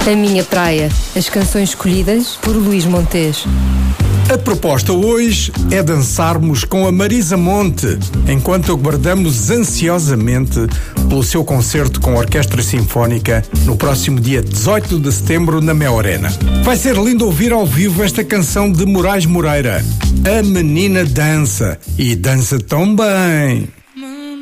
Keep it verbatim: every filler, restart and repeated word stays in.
A minha praia. As canções escolhidas por Luís Montes. A proposta hoje é dançarmos com a Marisa Monte, enquanto aguardamos ansiosamente pelo seu concerto com a Orquestra Sinfónica no próximo dia dezoito de setembro na Mel Arena. Vai ser lindo ouvir ao vivo esta canção de Moraes Moreira. A menina dança, e dança tão bem.